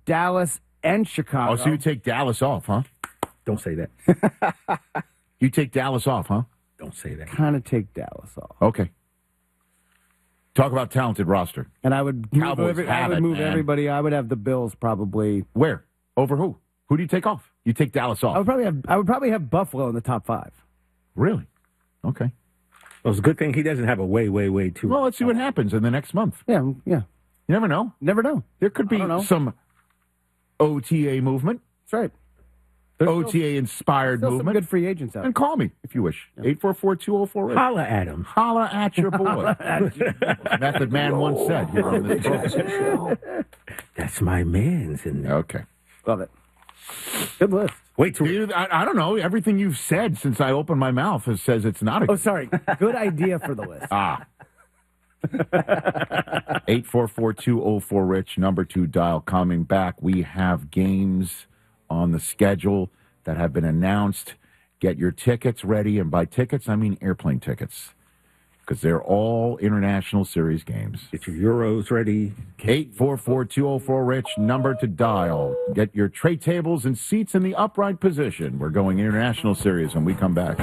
Dallas and Chicago. Oh, so you take Dallas off, huh? Don't say that. You take Dallas off, huh? Don't say that. Kind of take Dallas off. Okay. Talk about talented roster. And I would Cowboys move everybody. I would have the Bills probably. Where? Over who? Who do you take off? You take Dallas off. I would probably have Buffalo in the top 5. Really? Okay. Well, it's a good thing he doesn't have a way too. Well, let's see what happens in the next month. Yeah. You never know. Never know. There could be some OTA movement. That's right. OTA-inspired movement. Some good free agents out. And call me if you wish. 844-204-RICH. Holla at him. Holla at your boy. Method Man once said here on this program. That's my man's in there. Okay. Love it. Good list. Wait till I don't know. Everything you've said since I opened my mouth says it's not a good. Oh, sorry. Good idea for the list. 844-204-RICH, number 2 dial. Coming back, we have games on the schedule that have been announced. Get your tickets ready, and by tickets, I mean airplane tickets, because they're all International Series games. Get your Euros ready. 844-204-RICH, number to dial. Get your tray tables and seats in the upright position. We're going International Series when we come back.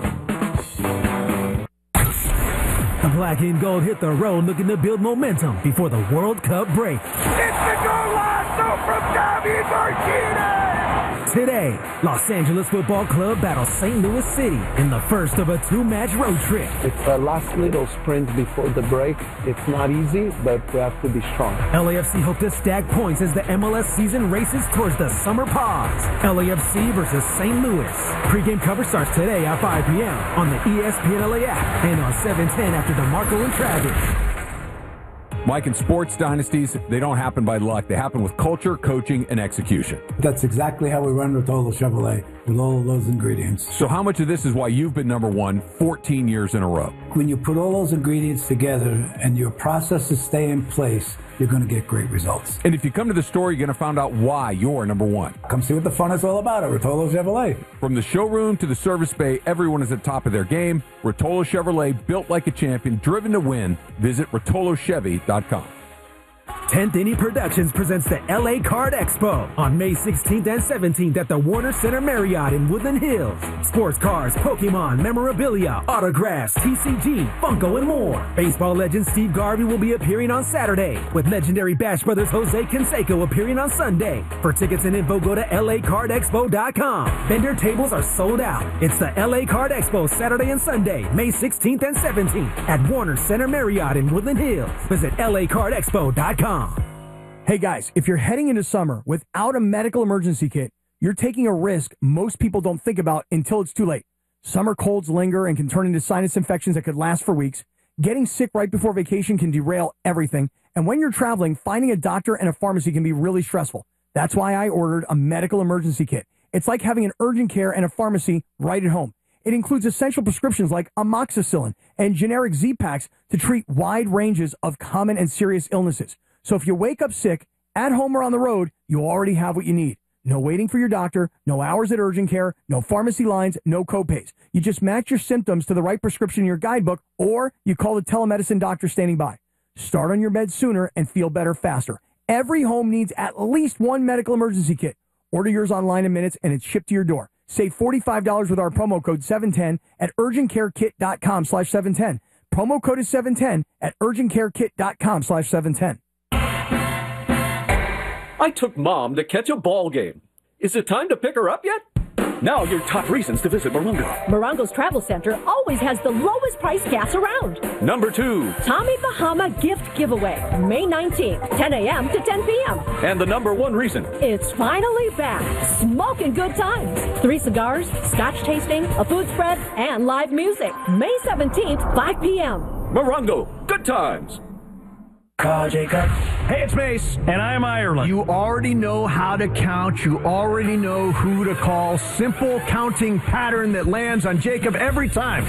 The black and gold hit the road looking to build momentum before the World Cup break. It's the golazo from David Martinez! Today, Los Angeles Football Club battles St. Louis City in the first of a 2-match road trip. It's the last little sprint before the break. It's not easy, but we have to be strong. LAFC hope to stack points as the MLS season races towards the summer pause. LAFC versus St. Louis. Pre-game coverage starts today at 5 p.m. on the ESPN LA app and on 710 after DeMarco and Travis. Mike, in sports dynasties, they don't happen by luck. They happen with culture, coaching, and execution. That's exactly how we run Rotolo Chevrolet, with all of those ingredients. So how much of this is why you've been number 1 14 years in a row? When you put all those ingredients together and your processes stay in place, you're going to get great results. And if you come to the store, you're going to find out why you're number 1. Come see what the fun is all about at Rotolo Chevrolet. From the showroom to the service bay, everyone is at the top of their game. Rotolo Chevrolet, built like a champion, driven to win. Visit RotoloChevy.com. 10th Inning Productions presents the LA Card Expo on May 16th and 17th at the Warner Center Marriott in Woodland Hills. Sports cars, Pokemon, memorabilia, autographs, TCG, Funko, and more. Baseball legend Steve Garvey will be appearing on Saturday, with legendary Bash Brothers Jose Canseco appearing on Sunday. For tickets and info, go to LACardExpo.com. Vendor tables are sold out. It's the LA Card Expo Saturday and Sunday, May 16th and 17th at Warner Center Marriott in Woodland Hills. Visit LACardExpo.com. Hey guys, if you're heading into summer without a medical emergency kit, you're taking a risk most people don't think about until it's too late. Summer colds linger and can turn into sinus infections that could last for weeks. Getting sick right before vacation can derail everything. And when you're traveling, finding a doctor and a pharmacy can be really stressful. That's why I ordered a medical emergency kit. It's like having an urgent care and a pharmacy right at home. It includes essential prescriptions like amoxicillin and generic Z-Packs to treat wide ranges of common and serious illnesses. So if you wake up sick, at home or on the road, you already have what you need. No waiting for your doctor, no hours at urgent care, no pharmacy lines, no copays. You just match your symptoms to the right prescription in your guidebook, or you call the telemedicine doctor standing by. Start on your meds sooner and feel better faster. Every home needs at least one medical emergency kit. Order yours online in minutes and it's shipped to your door. Save $45 with our promo code 710 at urgentcarekit.com/710. Promo code is 710 at urgentcarekit.com/710. I took Mom to catch a ball game. Is it time to pick her up yet? Now your top reasons to visit Morongo. Morongo's Travel Center always has the lowest price gas around. Number 2. Tommy Bahama Gift Giveaway, May 19th, 10 a.m. to 10 p.m. And the number 1 reason. It's finally back. Smoking good times. 3 cigars, scotch tasting, a food spread, and live music. May 17th, 5 p.m. Morongo, good times. Call Jacob. Hey, it's Mace, and I'm Ireland. You already know how to count. You already know who to call. Simple counting pattern that lands on Jacob every time.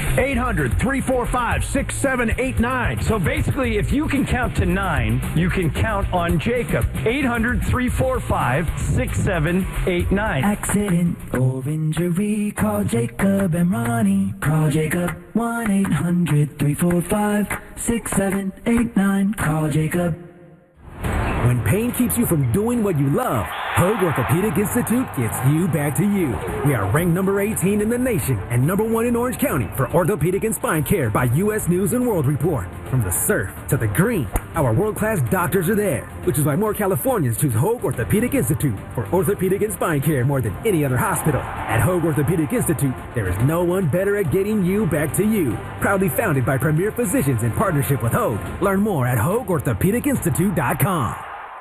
800-345-6789. So basically, if you can count to 9, you can count on Jacob. 800-345-6789. Accident or injury, call Jacob and Ronnie. Call Jacob. 1-800-345-6789. Call Jacob. When pain keeps you from doing what you love, Hoag Orthopedic Institute gets you back to you. We are ranked number 18 in the nation and number 1 in Orange County for orthopedic and spine care by U.S. News and World Report. From the surf to the green, our world-class doctors are there, which is why more Californians choose Hoag Orthopedic Institute for orthopedic and spine care more than any other hospital. At Hoag Orthopedic Institute, there is no one better at getting you back to you. Proudly founded by premier physicians in partnership with Hoag. Learn more at HoagOrthopedicInstitute.com.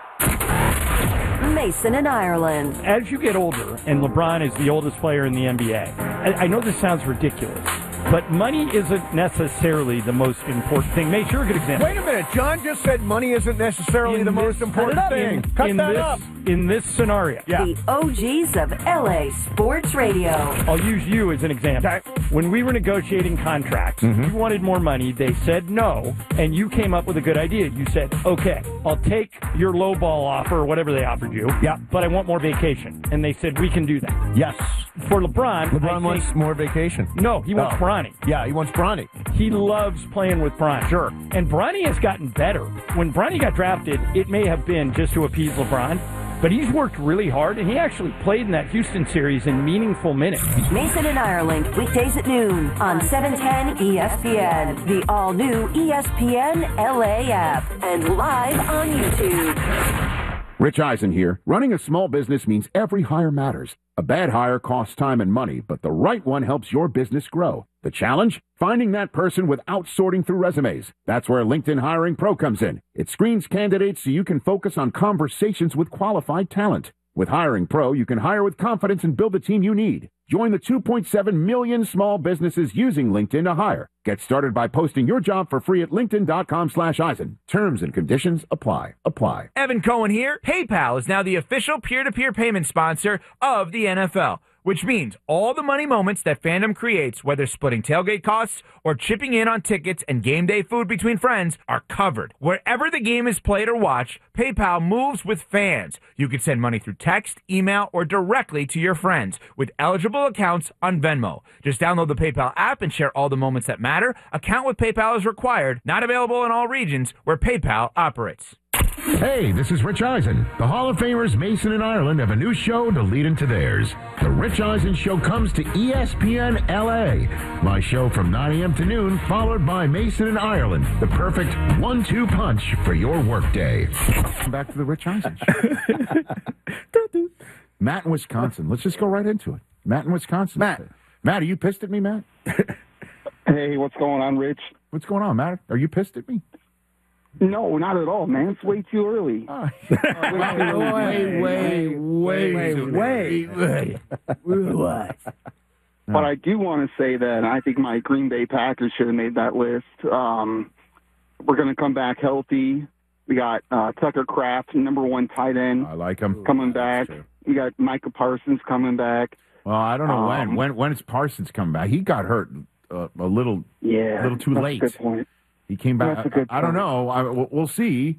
Mason in Ireland. As you get older, and LeBron is the oldest player in the NBA, I know this sounds ridiculous, but money isn't necessarily the most important thing. Make sure a good example. Wait a minute. John just said money isn't necessarily the most important thing. Cut that up. In this scenario. Yeah. The OGs of LA Sports Radio. I'll use you as an example. Okay. When we were negotiating contracts, you wanted more money. They said no, and you came up with a good idea. You said, okay, I'll take your lowball offer or whatever they offered you, but I want more vacation. And they said, we can do that. Yes. For LeBron, LeBron wants more vacation. No, he wants Bronny. Yeah, he wants Bronny. He loves playing with Bronny. Sure. And Bronny has gotten better. When Bronny got drafted, it may have been just to appease LeBron, but he's worked really hard, and he actually played in that Houston series in meaningful minutes. Mason in Ireland, weekdays at noon on 710 ESPN, the all-new ESPN LA app, and live on YouTube. Rich Eisen here. Running a small business means every hire matters. A bad hire costs time and money, but the right one helps your business grow. The challenge? Finding that person without sorting through resumes. That's where LinkedIn Hiring Pro comes in. It screens candidates so you can focus on conversations with qualified talent. With Hiring Pro, you can hire with confidence and build the team you need. Join the 2.7 million small businesses using LinkedIn to hire. Get started by posting your job for free at linkedin.com/Eisen. Terms and conditions apply. Evan Cohen here. PayPal is now the official peer-to-peer payment sponsor of the NFL, which means all the money moments that fandom creates, whether splitting tailgate costs or chipping in on tickets and game day food between friends, are covered. Wherever the game is played or watched, PayPal moves with fans. You can send money through text, email, or directly to your friends with eligible accounts on Venmo. Just download the PayPal app and share all the moments that matter. Account with PayPal is required. Not available in all regions where PayPal operates. Hey, this is Rich Eisen. The Hall of Famers Mason and Ireland have a new show to lead into theirs. The Rich Eisen Show comes to ESPN LA. My show from 9 a.m. to noon, followed by Mason and Ireland. The perfect 1-2 punch for your workday. Back to the Rich Eisen Show. Matt in Wisconsin. Let's just go right into it. Matt in Wisconsin. Matt, are you pissed at me, Matt? Hey, what's going on, Rich? What's going on, Matt? Are you pissed at me? No, not at all, man. It's way too early. Wait. What? But I do want to say that I think my Green Bay Packers should have made that list. We're going to come back healthy. We got Tucker Kraft, number 1 tight end. I like him. Coming back. We got Micah Parsons coming back. Well, I don't know when is Parsons coming back? He got hurt a little too late. That's a good point. He came back. That's a good I don't point. know. We'll see.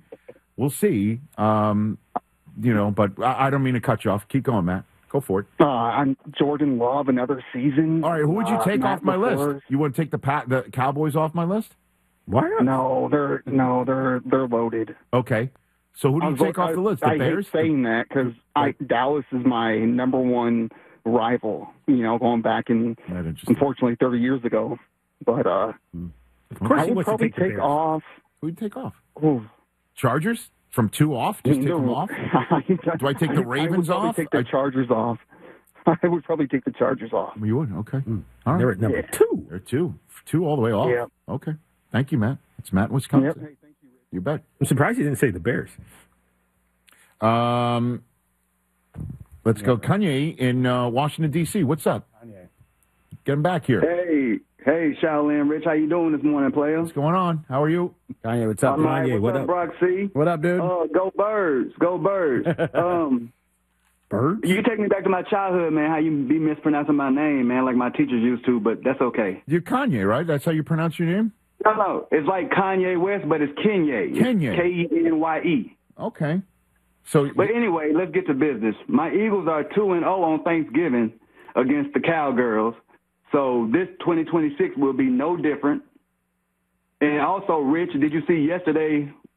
But I don't mean to cut you off. Keep going, Matt. Go for it. I'm Jordan Love, another season. All right, who would you take Matt off my LaFleur. list? You want to take the Cowboys off my list? Why not? No, they're loaded. Okay. So who do you take off the list? The I Bears? hate saying that because Dallas is my number 1 rival. Going back unfortunately 30 years ago. But of course, I would probably take off. Who'd take off? Ooh. Chargers from 2 off? Just take them off? Do I take the Ravens off? I would probably take the Chargers off. I would probably take the Chargers off. You would? Okay. All right. They're at number 2. They're 2 all the way off. Yeah. Okay. Thank you, Matt. It's Matt in Wisconsin. Yep. Hey, thank you. You bet. I'm surprised you didn't say the Bears. Let's go. Kanye in Washington, D.C. What's up? Kanye. Get him back here. Hey, Shaolin Rich, how you doing this morning, player? What's going on? How are you? Kanye, what's up? Kanye, what's up, Brock C? What up, dude? Go Birds. Go Birds. Birds? You take me back to my childhood, man, how you be mispronouncing my name, man, like my teachers used to, but that's okay. You're Kanye, right? That's how you pronounce your name? No. It's like Kanye West, but it's Kenye. Kenye. Kenye. Okay. But anyway, let's get to business. My Eagles are 2-0 on Thanksgiving against the Cowgirls. So this 2026 will be no different. And also, Rich, did you see yesterday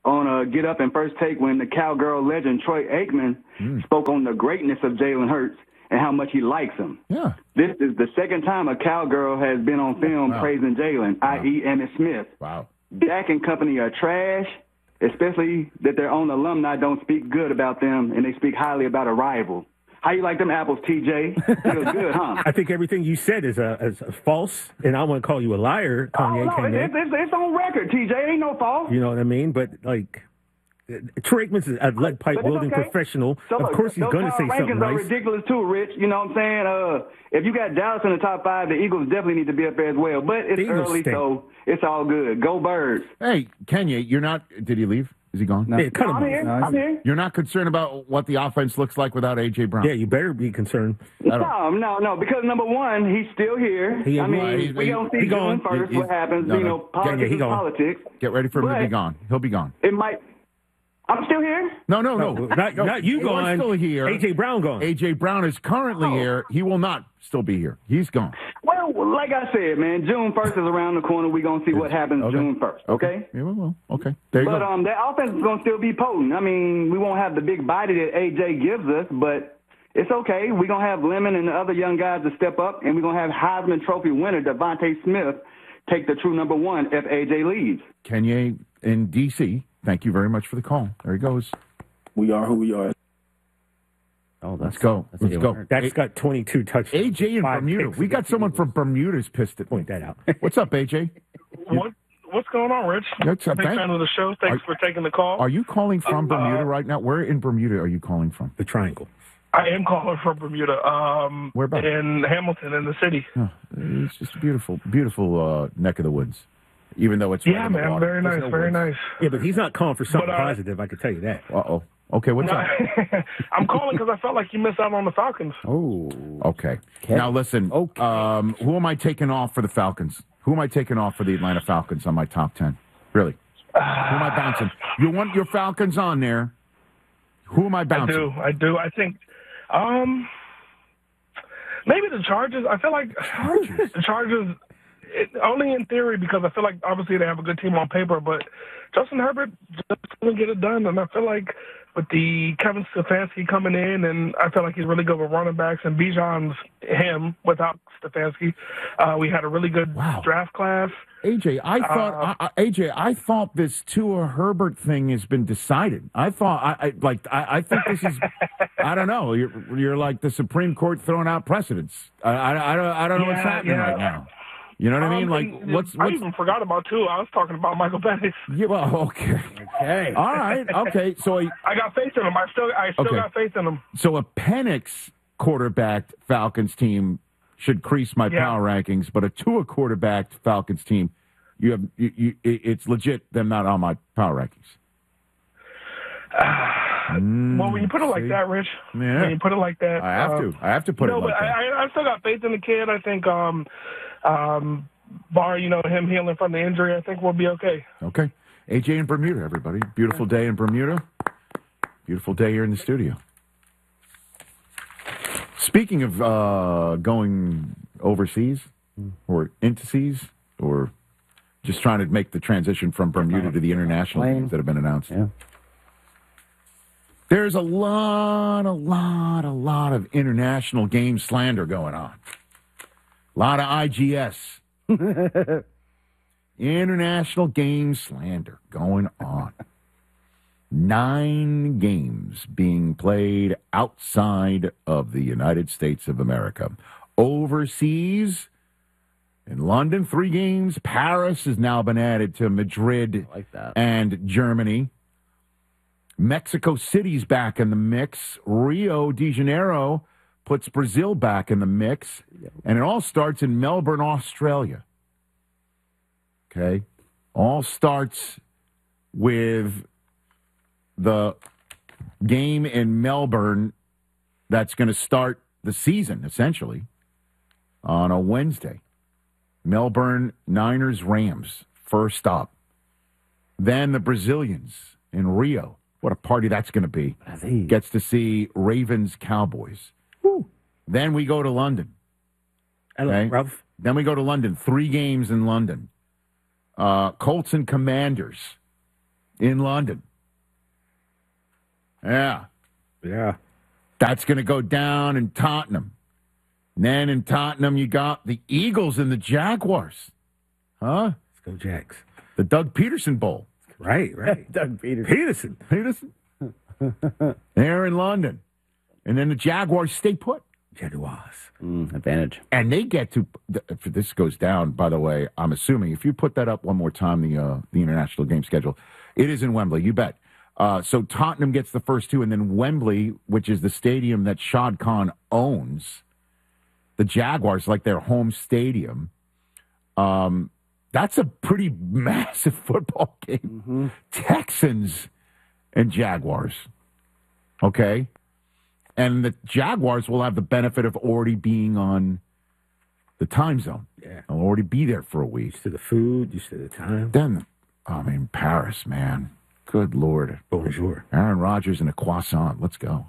on Get Up and First Take when the Cowgirl legend Troy Aikman spoke on the greatness of Jalen Hurts and how much he likes him. Yeah. This is the second time a Cowgirl has been on film praising Jalen, i.e. Emmitt Smith. Wow. Dak and company are trash, especially that their own alumni don't speak good about them and they speak highly about a rival. How you like them apples, TJ? Feels good, huh? I think everything you said is false, and I want to call you a liar, Kanye. Oh, no, it's on record, TJ. Ain't no fault. You know what I mean? But, like, Troy Aikman's a lead pipe welding professional. So, of course he's going to say something rankings nice. are ridiculous, too, Rich. You know what I'm saying? If you got Dallas in the top 5, the Eagles definitely need to be up there as well. But it's early, so it's all good. Go Birds. Hey, Kenya, you're not – did he leave? Is he gone? No. Yeah, cut him. I'm here. You're not concerned about what the offense looks like without A.J. Brown? Yeah, you better be concerned. No, because number one, he's still here. We don't see June first what happens. Politics is politics. Get ready for him to be gone. He'll be gone. It might. I'm still here? No. Not you gone. You're still here. A.J. Brown gone. A.J. Brown is currently here. He will not still be here. He's gone. Well, like I said, man, June 1st is around the corner. We're going to see what happens June 1st, okay? Yeah, well, okay. There you go. But that offense is going to still be potent. I mean, we won't have the big body that A.J. gives us, but it's okay. We're going to have Lemon and the other young guys to step up, and we're going to have Heisman Trophy winner Devontae Smith take the true number one if A.J. leaves. Kenya in D.C., thank you very much for the call. There he goes. We are who we are. Oh, let's go. Let's go. That's got 22 touchdowns. AJ in Bermuda. We got someone from Bermuda's pissed at point that out. What's up, AJ? What's going on, Rich? That's Big fan of the show. Thanks for taking the call. Are you calling from Bermuda right now? Where in Bermuda are you calling from? The Triangle. I am calling from Bermuda. Where about? In Hamilton, in the city. Oh, it's just a beautiful, beautiful neck of the woods. Even though it's right in the man, water. very nice, very nice. Yeah, but he's not calling for something positive. I can tell you that. Uh-oh. Okay, what's up? I'm calling because I felt like you missed out on the Falcons. Oh. Okay. Now, listen, who am I taking off for the Falcons? Who am I taking off for the Atlanta Falcons on my top 10? Really? Who am I bouncing? You want your Falcons on there. Who am I bouncing? I do. I think maybe the Chargers. I feel like the Chargers, only in theory, because I feel like obviously they have a good team on paper, but Justin Herbert just doesn't get it done. And I feel like with the Kevin Stefanski coming in, and I feel like he's really good with running backs, and Bijan's him without Stefanski. We had a really good draft class. AJ, I thought this Tua Herbert thing has been decided. I thought I think this is I don't know. You're like the Supreme Court throwing out precedents. I don't know what's happening right now. You know what I mean? Like, I even forgot about Tua. I was talking about Michael Penix. Yeah, well, okay. All right. Okay. So I got faith in him. I still got faith in him. So a Penix quarterbacked Falcons team should crease my power rankings, but a Tua quarterbacked Falcons team, it's legit them not on my power rankings. Well, when you put it like that, Rich, when you put it like that, I have to put it like that. I still got faith in the kid. I think, bar him healing from the injury, I think we'll be okay. Okay, AJ in Bermuda, everybody. Beautiful day in Bermuda. Beautiful day here in the studio. Speaking of going overseas or into seas or just trying to make the transition from Bermuda to the international games that have been announced. Yeah. There's a lot of international game slander going on. A lot of IGS. International game slander going on. 9 games being played outside of the United States of America. Overseas, in London, 3 games. Paris has now been added to Madrid and Germany. Mexico City's back in the mix. Rio de Janeiro puts Brazil back in the mix. And it all starts in Melbourne, Australia. Okay? All starts with the game in Melbourne that's going to start the season, essentially, on a Wednesday. Melbourne Niners Rams, first up. Then the Brazilians in Rio. What a party that's going to be. Gets to see Ravens Cowboys. Woo. Then we go to London. Okay? Then we go to London. 3 games in London. Colts and Commanders. in London. Yeah. Yeah. That's going to go down in Tottenham. And then in Tottenham, you got the Eagles and the Jaguars. Huh? Let's go Jags. The Doug Peterson Bowl. Right. Doug Peterson. Peterson. They're in London. And then the Jaguars stay put. Jaguars. Advantage. And they get to, if this goes down, by the way, I'm assuming, if you put that up one more time, the international game schedule, it is in Wembley, you bet. So Tottenham gets the first two, and then Wembley, which is the stadium that Shad Khan owns, the Jaguars, like their home stadium. That's a pretty massive football game. Texans and Jaguars. Okay? And the Jaguars will have the benefit of already being on the time zone. Yeah. They'll already be there for a week. Used to the food, used to the time. Then, Paris, man. Good Lord. Bonjour. Aaron Rodgers and a croissant. Let's go.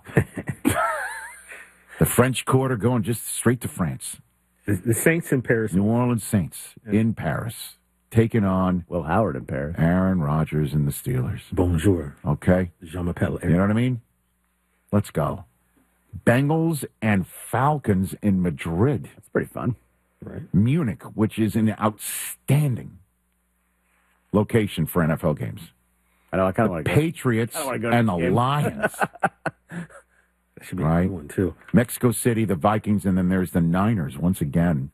The French Quarter going just straight to France. The Saints in Paris. New Orleans Saints in Paris. Taking on Will Howard in Paris. Aaron Rodgers and the Steelers. Bonjour. Okay. Jean-Mapelle. You know what I mean? Let's go. Bengals and Falcons in Madrid. That's pretty fun. Right. Munich, which is an outstanding location for NFL games. I know. I kind of want to go. Patriots and the Lions. That should be a good one, too. Mexico City, the Vikings, and then there's the Niners once again.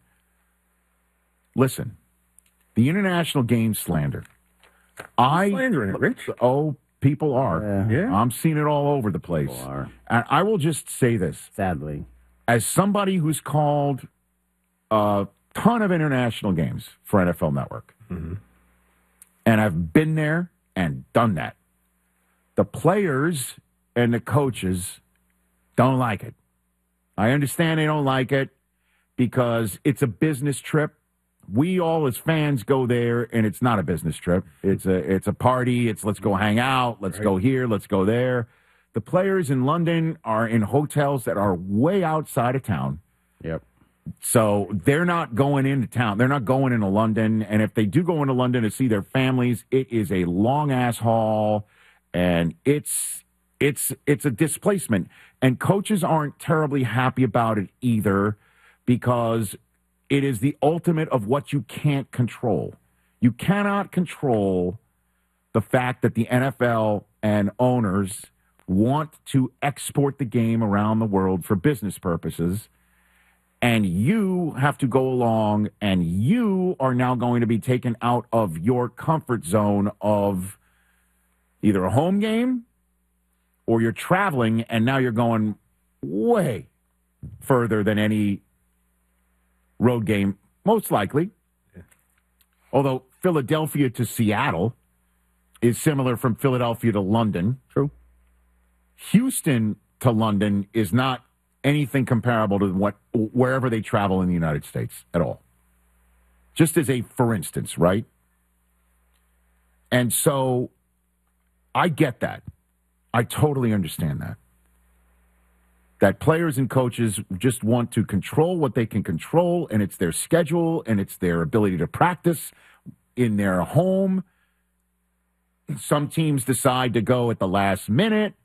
Listen, the international game slander. Slandering it, Rich. Oh, people are. Yeah. I'm seeing it all over the place. People are. And I will just say this. Sadly. As somebody who's called a ton of international games for NFL Network, and I've been there and done that, the players and the coaches don't like it. I understand they don't like it because it's a business trip. We all as fans go there, and it's not a business trip. It's a party. It's let's go hang out. Let's go here. Let's go there. The players in London are in hotels that are way outside of town. Yep. So they're not going into town. They're not going into London. And if they do go into London to see their families, it is a long-ass haul, and it's a displacement. And coaches aren't terribly happy about it either because it is the ultimate of what you can't control. You cannot control the fact that the NFL and owners want to export the game around the world for business purposes, and you have to go along, and you are now going to be taken out of your comfort zone of either a home game or you're traveling, and now you're going way further than any road game, most likely. Yeah. Although Philadelphia to Seattle is similar from Philadelphia to London. True. Houston to London is not anything comparable to wherever they travel in the United States at all. Just as a for instance, right? And so I get that. I totally understand that. That players and coaches just want to control what they can control, and it's their schedule, and it's their ability to practice in their home. Some teams decide to go at the last minute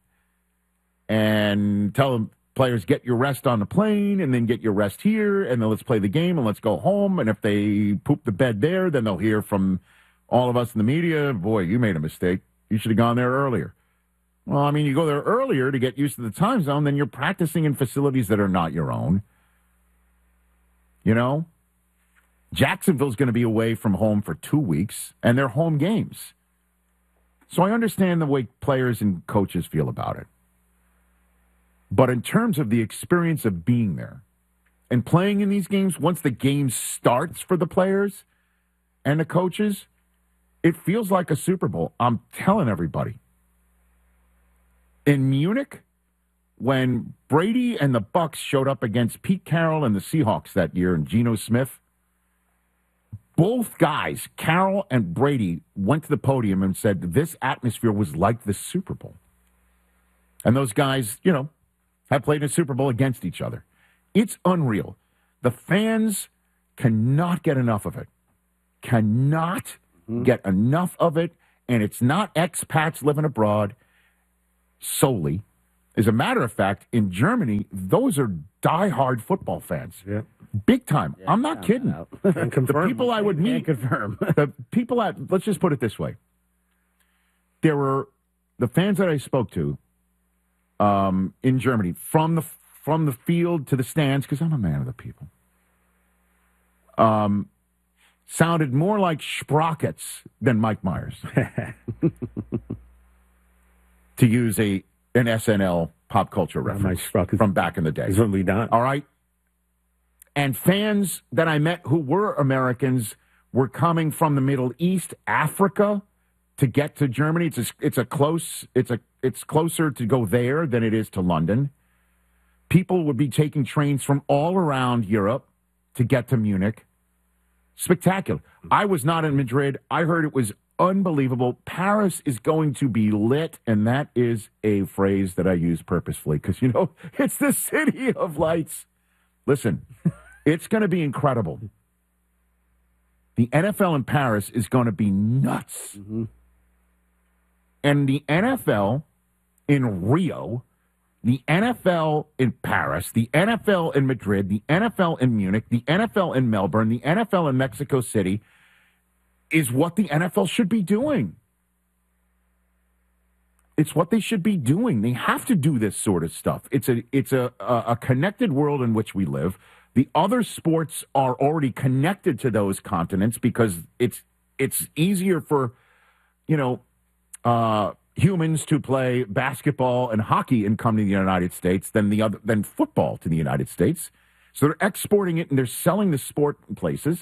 and tell them, players, get your rest on the plane, and then get your rest here, and then let's play the game, and let's go home. And if they poop the bed there, then they'll hear from all of us in the media, boy, you made a mistake. You should have gone there earlier. Well, I mean, you go there earlier to get used to the time zone, then you're practicing in facilities that are not your own. You know? Jacksonville's going to be away from home for 2 weeks, and they're home games. So I understand the way players and coaches feel about it. But in terms of the experience of being there and playing in these games, once the game starts for the players and the coaches, it feels like a Super Bowl. I'm telling everybody. In Munich, when Brady and the Bucs showed up against Pete Carroll and the Seahawks that year and Geno Smith, both guys, Carroll and Brady, went to the podium and said this atmosphere was like the Super Bowl. And those guys, you know, have played in a Super Bowl against each other. It's unreal. The fans cannot get enough of it. Cannot get enough of it. and it's not expats living abroad solely. As a matter of fact, in Germany, those are diehard football fans. Yeah. Big time. I'm not kidding. The people I would meet, the people let's just put it this way. There were the fans that I spoke to in Germany from the field to the stands, because I'm a man of the people, sounded more like Sprockets than Mike Myers. To use an SNL pop culture reference from back in the day. All right? And fans that I met who were Americans were coming from the Middle East, Africa, to get to Germany. It's closer to go there than it is to London. People would be taking trains from all around Europe to get to Munich. Spectacular. I was not in Madrid. I heard it was unbelievable. Paris is going to be lit, and that is a phrase that I use purposefully because, it's the city of lights. Listen, it's going to be incredible. The NFL in Paris is going to be nuts. Mm-hmm. And the NFL in Rio, the NFL in Paris, the NFL in Madrid, the NFL in Munich, the NFL in Melbourne, the NFL in Mexico City is what the NFL should be doing. It's what they should be doing. They have to do this sort of stuff. It's a connected world in which we live. The other sports are already connected to those continents because it's easier for, humans to play basketball and hockey and come to the United States than football to the United States. So they're exporting it and they're selling the sport in places.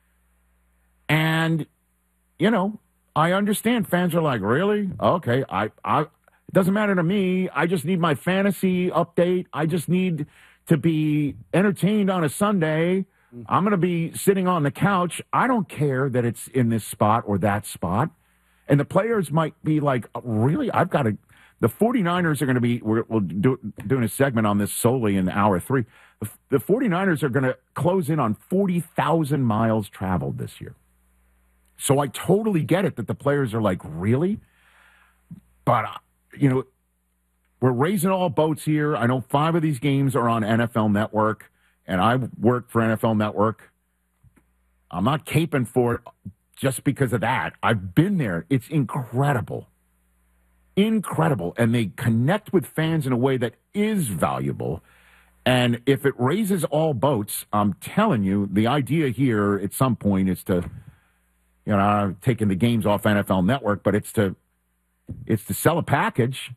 And, I understand fans are like, really? Okay, it doesn't matter to me. I just need my fantasy update. I just need to be entertained on a Sunday. I'm going to be sitting on the couch. I don't care that it's in this spot or that spot. And the players might be like, really? The 49ers are going to be, we're doing a segment on this solely in hour 3. The 49ers are going to close in on 40,000 miles traveled this year. So I totally get it that the players are like, really? But, we're raising all boats here. I know 5 of these games are on NFL Network, and I work for NFL Network. I'm not caping for it just because of that. I've been there. It's incredible. Incredible. And they connect with fans in a way that is valuable. And if it raises all boats, I'm telling you, the idea here at some point is to, taking the games off NFL Network, but it's to sell a package.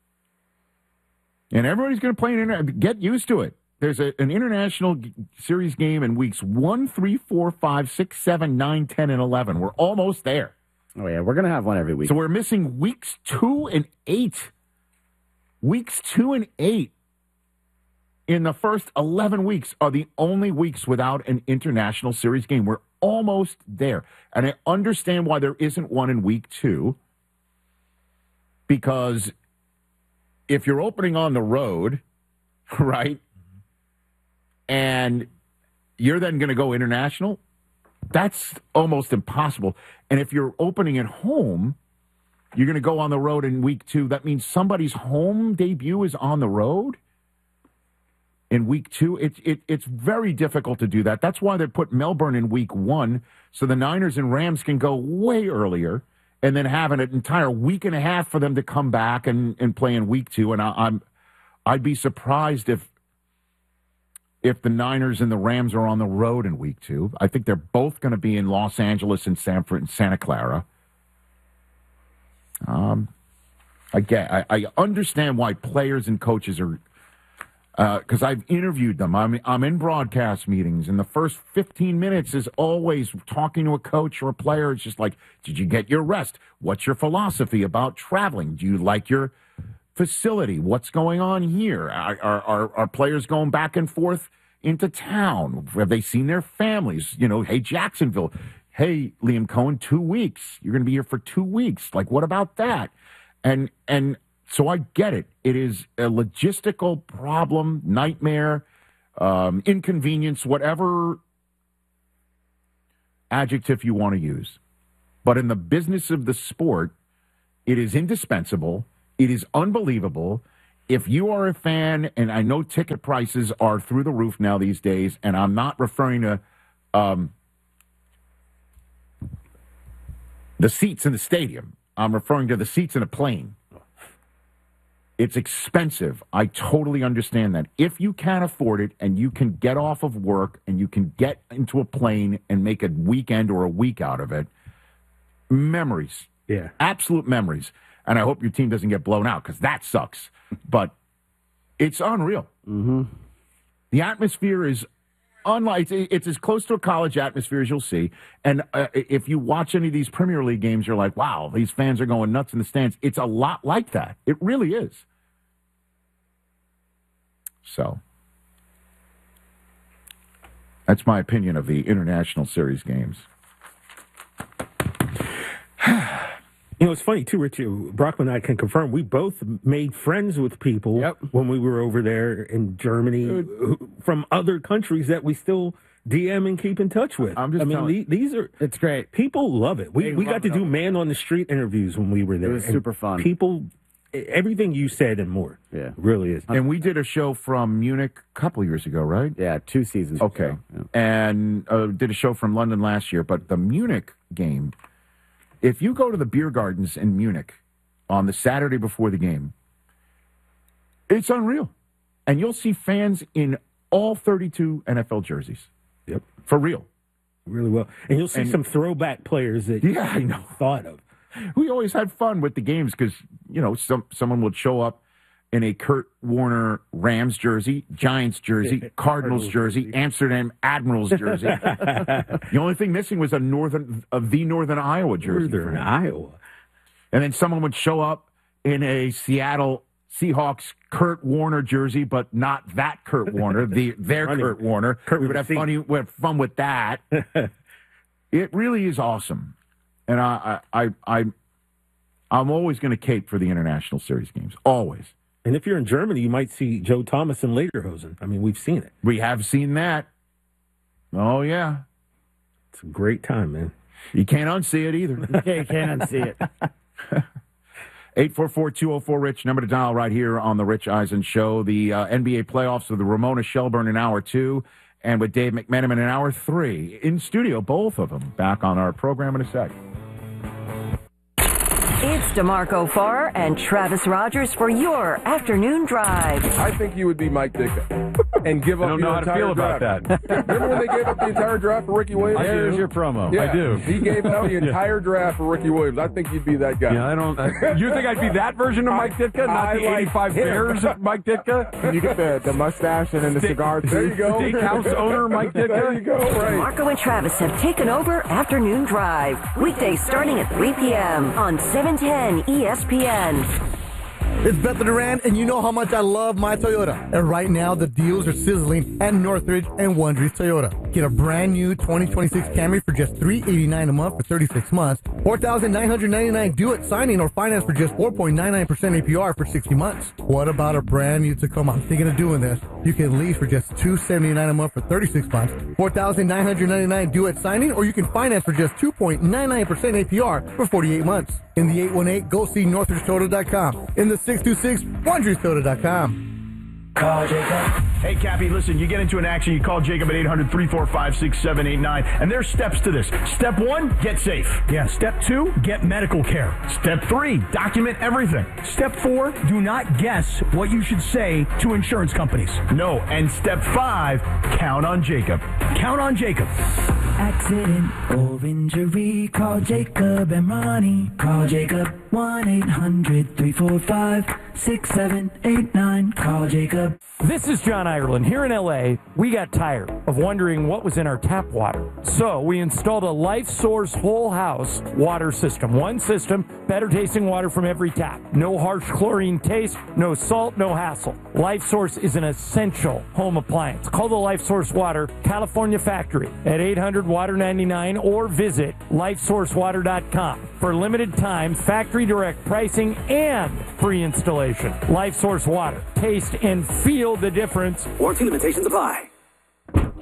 And everybody's going to play get used to it. There's an international series game in weeks 1, 3, 4, 5, 6, 7, 9, 10, and 11. We're almost there. Oh, yeah, we're going to have one every week. So we're missing weeks 2 and 8. Weeks 2 and 8 in the first 11 weeks are the only weeks without an international series game. We're almost there. And I understand why there isn't one in week 2. Because if you're opening on the road, right, and you're then going to go international, that's almost impossible. And if you're opening at home, you're going to go on the road in week 2. That means somebody's home debut is on the road in week 2. It's very difficult to do that. That's why they put Melbourne in week 1, so the Niners and Rams can go way earlier and then have an entire week and a half for them to come back and play in week 2. And I'd be surprised if the Niners and the Rams are on the road in week 2. I think they're both going to be in Los Angeles and Santa Clara. I understand why players and coaches are, because I've interviewed them. I'm in broadcast meetings, and the first 15 minutes is always talking to a coach or a player. It's just like, did you get your rest? What's your philosophy about traveling? Do you like your facility? What's going on here? Are players going back and forth into town? Have they seen their families? Hey, Jacksonville. Hey, Liam Cohen, 2 weeks. You're going to be here for 2 weeks. Like, what about that? And so I get it. It is a logistical problem, nightmare, inconvenience, whatever adjective you want to use. But in the business of the sport, it is indispensable. It is unbelievable. If you are a fan, and I know ticket prices are through the roof now these days, and I'm not referring to the seats in the stadium. I'm referring to the seats in a plane. It's expensive. I totally understand that. If you can afford it and you can get off of work and you can get into a plane and make a weekend or a week out of it, memories. Yeah. Absolute memories. And I hope your team doesn't get blown out because that sucks. But it's unreal. Mm-hmm. The atmosphere is unlike, it's as close to a college atmosphere as you'll see. And if you watch any of these Premier League games, you're like, wow, these fans are going nuts in the stands. It's a lot like that. It really is. So that's my opinion of the International Series games. You know, it's funny, too, Richie. Brockman and I can confirm we both made friends with people when we were over there in Germany from other countries that we still DM and keep in touch with. These are... It's great. People love it. We got to do man-on-the-street interviews when we were there. It was super fun. People... Everything you said and more. Yeah. Really is. And we did a show from Munich a couple years ago, right? Yeah, 2 seasons Okay. ago. Yeah. And did a show from London last year. But the Munich game, if you go to the beer gardens in Munich on the Saturday before the game, it's unreal. And you'll see fans in all 32 NFL jerseys. Yep. For real. Really well. And you'll see some throwback players that you thought of. We always had fun with the games because, you know, someone would show up in a Kurt Warner Rams jersey, Giants jersey, Cardinals jersey, Amsterdam Admirals jersey. The only thing missing was the Northern Iowa jersey. Northern Iowa. And then someone would show up in a Seattle Seahawks Kurt Warner jersey, but not that Kurt Warner, their Kurt Warner. We would have fun with that. It really is awesome. And I'm always going to cape for the International Series games. Always. And if you're in Germany, you might see Joe Thomas and Lederhosen. I mean, we've seen it. We have seen that. Oh, yeah. It's a great time, man. You can't unsee it either. You can't unsee it. 844-204-RICH, number to dial right here on the Rich Eisen Show. The NBA playoffs with the Ramona Shelburne in Hour 2 and with Dave McMenamin in Hour 3. In studio, both of them. Back on our program in a sec. It's DeMarco Farr and Travis Rogers for your afternoon drive. I think you would be Mike Ditka and give up I don't know how to feel about that. Remember when they gave up the entire draft for Ricky Williams? There's your promo. Yeah, I do. He gave up the entire draft for Ricky Williams. I think you'd be that guy. Yeah, I don't. You think I'd be that version of Mike Ditka, not the 85 Bears Mike Ditka? You get the mustache and then the cigar too. There you go. Steakhouse owner Mike Ditka. There you go. Right. Marco and Travis have taken over Afternoon Drive. Weekdays starting at 3 p.m. on 710 ESPN. It's Bethel Duran, and you know how much I love my Toyota. And right now, the deals are sizzling at Northridge and Wondries Toyota. Get a brand new 2026 Camry for just $389 a month for 36 months, $4,999 due at signing, or finance for just 4.99% APR for 60 months. What about a brand new Tacoma? I'm thinking of doing this. You can lease for just $279 a month for 36 months, $4,999 due at signing, or you can finance for just 2.99% APR for 48 months. In the 818, go see NorthridgeToyota.com. In the 626, WondriesToyota.com. Call Jacob. Hey, Cappy, listen, you get into an accident, you call Jacob at 800-345-6789, and there's steps to this. Step 1, get safe. Yeah. Step 2, get medical care. Step 3, document everything. Step 4, do not guess what you should say to insurance companies. No. And step 5, count on Jacob. Count on Jacob. Accident or injury, call Jacob and Ronnie. Call Jacob 1-800-345-6789. Call Jacob. This is John Ireland. Here in L.A., we got tired of wondering what was in our tap water. So we installed a Life Source whole house water system. One system, better tasting water from every tap. No harsh chlorine taste, no salt, no hassle. Life Source is an essential home appliance. Call the Life Source Water California factory at 800-WATER-99 or visit LifeSourceWater.com. For limited time, factory direct pricing and free installation. Life Source Water. Taste and feel the difference. Warranty limitations apply.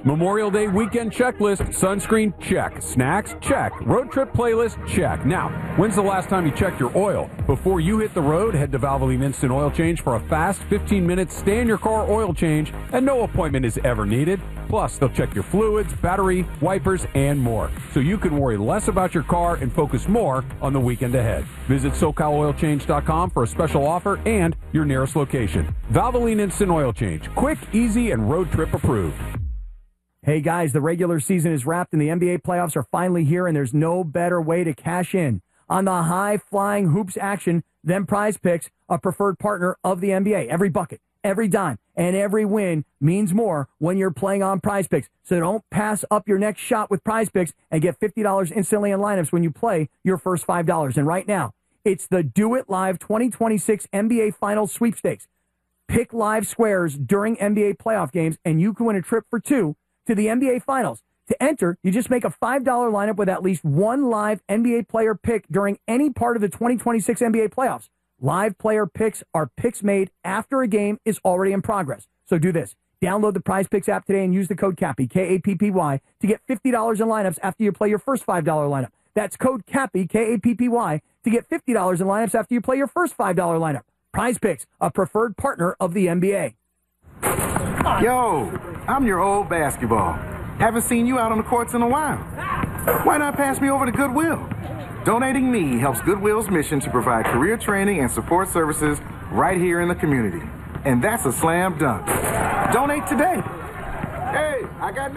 Memorial Day weekend checklist, sunscreen, check. Snacks, check. Road trip playlist, check. Now, when's the last time you checked your oil? Before you hit the road, head to Valvoline Instant Oil Change for a fast 15-minute stay-in-your-car oil change, and no appointment is ever needed. Plus, they'll check your fluids, battery, wipers, and more, so you can worry less about your car and focus more on the weekend ahead. Visit SoCalOilChange.com for a special offer and your nearest location. Valvoline Instant Oil Change. Quick, easy, and road trip approved. Hey guys, the regular season is wrapped and the NBA playoffs are finally here, and there's no better way to cash in on the high-flying hoops action than Prize Picks, a preferred partner of the NBA. Every bucket, every dime, and every win means more when you're playing on Prize Picks. So don't pass up your next shot with Prize Picks and get $50 instantly in lineups when you play your first $5. And right now, it's the Do It Live 2026 NBA Finals Sweepstakes. Pick live squares during NBA playoff games, and you can win a trip for two to the NBA Finals. To enter, you just make a $5 lineup with at least one live NBA player pick during any part of the 2026 NBA playoffs. Live player picks are picks made after a game is already in progress. So do this. Download the Prize Picks app today and use the code CAPPY, K-A-P-P-Y, to get $50 in lineups after you play your first $5 lineup. That's code CAPPY, K-A-P-P-Y, to get $50 in lineups after you play your first $5 lineup. Prize Picks, a preferred partner of the NBA. Yo, I'm your old basketball. Haven't seen you out on the courts in a while. Why not pass me over to Goodwill? Donating me helps Goodwill's mission to provide career training and support services right here in the community. And that's a slam dunk. Donate today. Hey, I got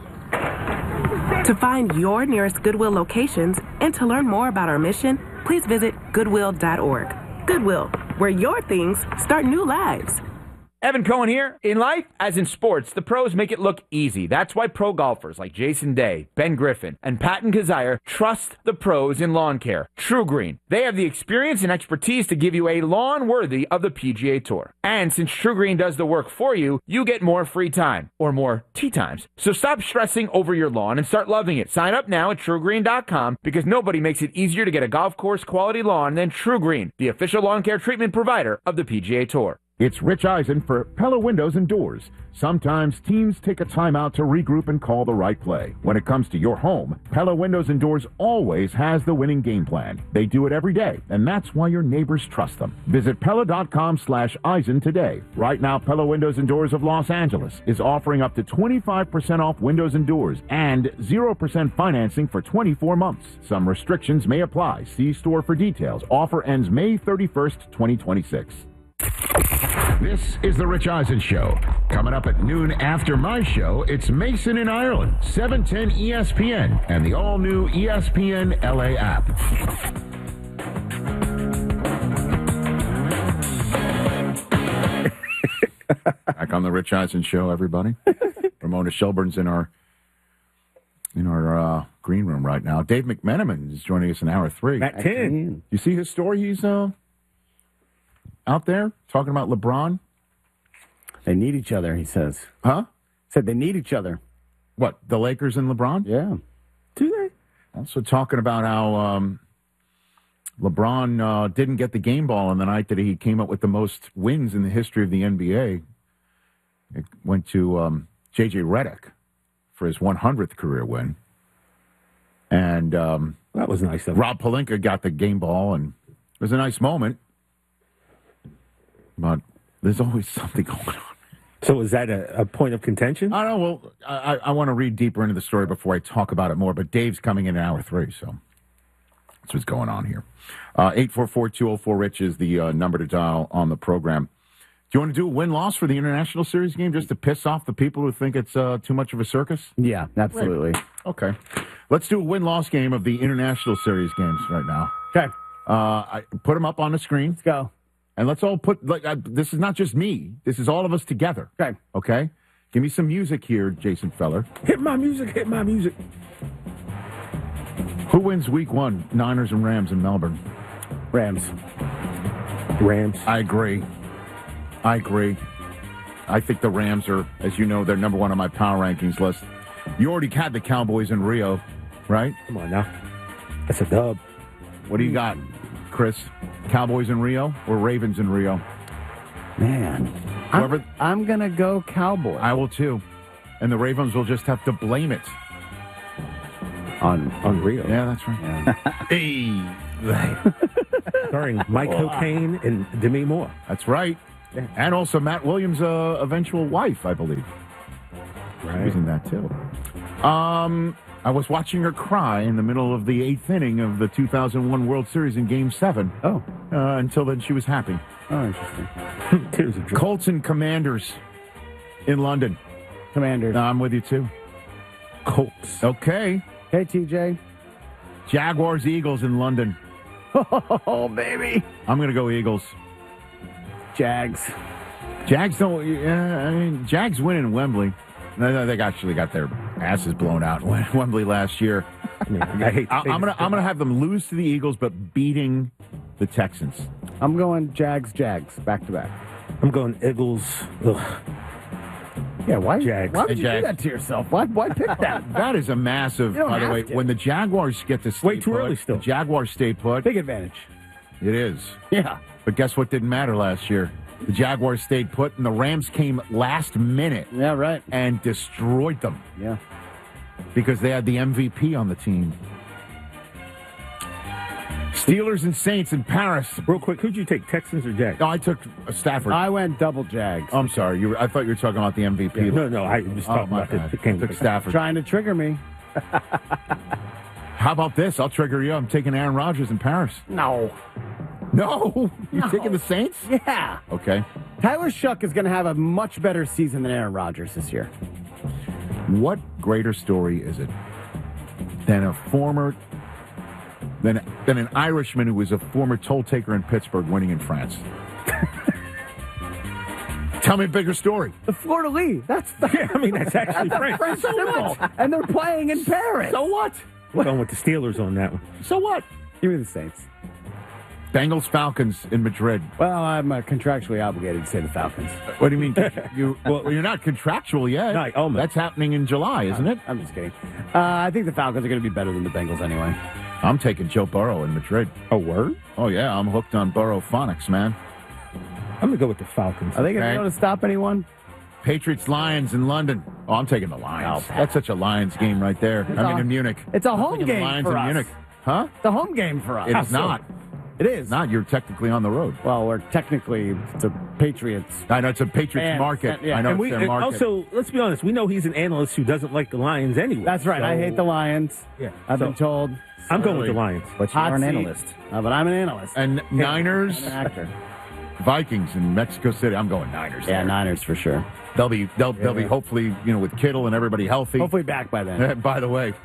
next. To find your nearest Goodwill locations and to learn more about our mission, please visit goodwill.org. Goodwill, where your things start new lives. Evan Cohen here. In life, as in sports, the pros make it look easy. That's why pro golfers like Jason Day, Ben Griffin, and Patton Kazire trust the pros in lawn care. True Green. They have the experience and expertise to give you a lawn worthy of the PGA Tour. And since True Green does the work for you, you get more free time, or more tee times. So stop stressing over your lawn and start loving it. Sign up now at TrueGreen.com, because nobody makes it easier to get a golf course quality lawn than True Green, the official lawn care treatment provider of the PGA Tour. It's Rich Eisen for Pella Windows and Doors. Sometimes teams take a timeout to regroup and call the right play. When it comes to your home, Pella Windows and Doors always has the winning game plan. They do it every day, and that's why your neighbors trust them. Visit Pella.com/Eisen today. Right now, Pella Windows and Doors of Los Angeles is offering up to 25% off windows and doors and 0% financing for 24 months. Some restrictions may apply. See store for details. Offer ends May 31st, 2026. This is the Rich Eisen Show. Coming up at noon after my show, it's Mason in Ireland, 710 ESPN, and the all-new ESPN LA app. Back on the Rich Eisen Show, everybody. Ramona Shelburne's in our green room right now. Dave McMenamin is joining us in hour 3. At 10. You see his story? He's out there talking about LeBron. They need each other, he says. Huh? Said they need each other. What, the Lakers and LeBron? Yeah. Do they? Also talking about how LeBron didn't get the game ball on the night that he came up with the most wins in the history of the NBA. It went to J.J. Redick for his 100th career win. And that was nice of him. Rob Pelinka got the game ball, and it was a nice moment. But there's always something going on. So is that a point of contention? I don't know. Well, I want to read deeper into the story before I talk about it more, but Dave's coming in hour 3, so that's what's going on here. 844-204-RICH is the number to dial on the program. Do you want to do a win-loss for the International Series game just to piss off the people who think it's too much of a circus? Yeah, absolutely. Right. Okay. Let's do a win-loss game of the International Series games right now. Okay. I put them up on the screen. Let's go. And let's all put, this is not just me. This is all of us together. Okay. Okay? Give me some music here, Jason Feller. Hit my music, hit my music. Who wins week 1, Niners and Rams in Melbourne? Rams. I agree. I think the Rams are, as you know, they're number 1 on my power rankings list. You already had the Cowboys in Rio, right? Come on now. That's a dub. What do you got, Chris? Cowboys in Rio or Ravens in Rio? Man, I'm going to go Cowboys. I will too. and the Ravens will just have to blame it on Rio. Yeah, that's right. Hey. Starring Mike Cocaine and Demi Moore. That's right. And also Matt Williams' eventual wife, I believe. Right. She was in that, too. I was watching her cry in the middle of the 8th inning of the 2001 World Series in Game 7. Oh. Until then, she was happy. Oh, interesting. Tears of joy. Colts and Commanders in London. Commanders. I'm with you, too. Colts. Okay. Hey, TJ. Jaguars, Eagles in London. Oh, baby. I'm going to go Eagles. Jags. Jags don't. I mean, Jags win in Wembley. No, they actually got their asses blown out in Wembley last year. I'm gonna have them lose to the Eagles, but beating the Texans. I'm going Jags, back to back. I'm going Eagles. Ugh. Yeah, why? Jags. Why would you Jags. do that to yourself? Why pick that? That is a massive. You don't By the have way, to. when the Jaguars get to stay Way too put, early still. The Jaguars stay put. Big advantage. It is. Yeah. But guess what didn't matter last year? The Jaguars stayed put, and the Rams came last minute. Yeah, right. And destroyed them. Yeah. Because they had the MVP on the team. Steelers and Saints in Paris. Real quick, who'd you take, Texans or Jags? No, I took Stafford. I went double Jags. I'm sorry. I thought you were talking about the MVP. No, I was talking about the I took Stafford. Trying to trigger me. How about this? I'll trigger you. I'm taking Aaron Rodgers in Paris. No. No? You're taking the Saints? Yeah. Okay. Tyler Shuck is going to have a much better season than Aaron Rodgers this year. What greater story is it than than an Irishman who was a former toll taker in Pittsburgh winning in France? Tell me a bigger story. The Fleur de Lis. That's actually French. French symbol. And they're playing in Paris. So what? We're going with the Steelers on that one. So what? Give me the Saints. Bengals, Falcons in Madrid. Well, I'm contractually obligated to say the Falcons. What do you mean? You're not contractual yet. No, almost. That's happening in July, isn't it? I'm just kidding. I think the Falcons are going to be better than the Bengals anyway. I'm taking Joe Burrow in Madrid. Oh, word? Oh, yeah. I'm hooked on Burrow phonics, man. I'm going to go with the Falcons. Are they going to be able to stop anyone? Patriots, Lions in London. Oh, I'm taking the Lions. Oh, That's such a Lions game right there. In Munich. It's a I'm home taking game the Lions for in us. Munich. Huh? It's a home game for us. It's not. It is. Not. You're technically on the road. Well, it's a Patriots. I know it's a Patriots And- market. yeah. I know And it's their market. also, let's be honest, we know he's an analyst who doesn't like the Lions anyway. That's right. So- I hate the Lions. Yeah. I've been told. I'm going with the Lions. But you're an an analyst. But I'm an analyst. And Niners, I'm an actor. Vikings in Mexico City. I'm going Niners. Yeah, there. Niners for sure. They'll be hopefully with Kittle and everybody healthy. Hopefully back by then. By the way,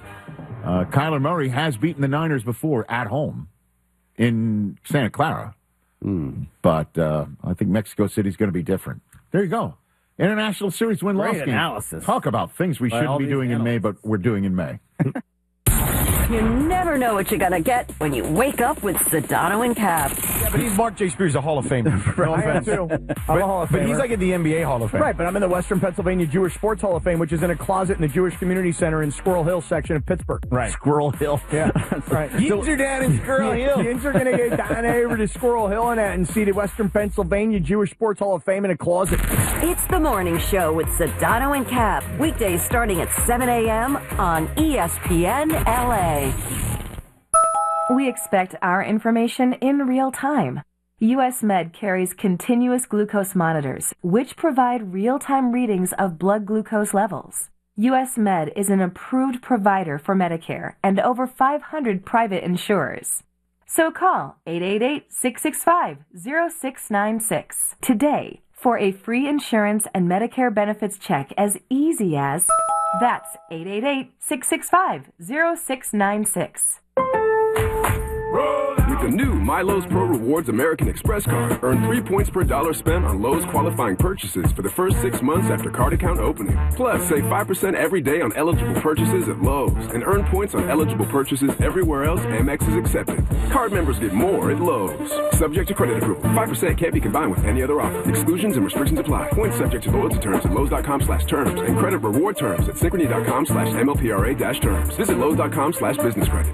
Kyler Murray has beaten the Niners before at home in Santa Clara. But I think Mexico City is going to be different. There you go. International Series win-loss Great game. analysis. Talk about things we By shouldn't all be these doing in May, but we're doing in May. You never know what you're going to get when you wake up with Sedano and Cap. Yeah, but he's Mark J. Spears, a Hall of Famer. No offense. I am too. I'm a Hall of But Famer. he's like at the NBA Hall of Fame. Right, but I'm in the Western Pennsylvania Jewish Sports Hall of Fame, which is in a closet in the Jewish Community Center in Squirrel Hill section of Pittsburgh. Right. Squirrel Hill. Yeah, that's right. Yins are down in Squirrel Hill. Yins are going to get down over to Squirrel Hill and see the Western Pennsylvania Jewish Sports Hall of Fame in a closet. It's the morning show with Sedano and Cap. Weekdays starting at 7 a.m. on ESPN LA. We expect our information in real time. US Med carries continuous glucose monitors, which provide real-time readings of blood glucose levels. US Med is an approved provider for Medicare and over 500 private insurers. So call 888-665-0696 today for a free insurance and Medicare benefits check as easy as... That's 888-665-0696. With the new MyLowe's Pro Rewards American Express card, earn 3 points per dollar spent on Lowe's qualifying purchases for the first 6 months after card account opening. Plus, save 5% every day on eligible purchases at Lowe's and earn points on eligible purchases everywhere else Amex is accepted. Card members get more at Lowe's. Subject to credit approval. 5% can't be combined with any other offer. Exclusions and restrictions apply. Points subject to loyalty terms at Lowe's.com/terms and credit reward terms at Synchrony.com/MLPRA-terms. Visit Lowe's.com/business credit.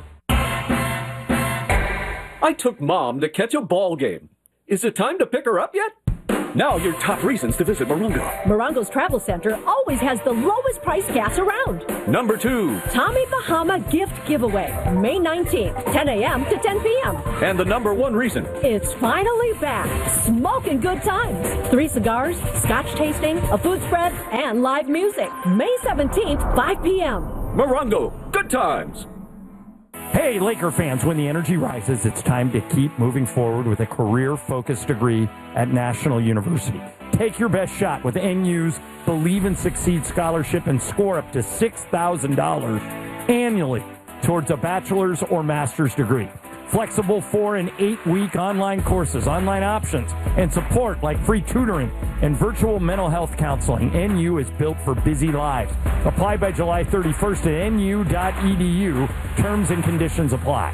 I took Mom to catch a ball game. Is it time to pick her up yet? Now your top reasons to visit Morongo. Morongo's Travel Center always has the lowest price gas around. Number 2. Tommy Bahama Gift Giveaway, May 19th, 10 a.m. to 10 p.m. And the number 1 reason. It's finally back. Smoking good times. 3 cigars, scotch tasting, a food spread, and live music. May 17th, 5 p.m. Morongo, good times. Hey, Laker fans, when the energy rises, it's time to keep moving forward with a career-focused degree at National University. Take your best shot with NU's Believe and Succeed Scholarship and score up to $6,000 annually towards a bachelor's or master's degree. Flexible 4- and 8-week online courses, online options, and support like free tutoring and virtual mental health counseling. NU is built for busy lives. Apply by July 31st at nu.edu. Terms and conditions apply.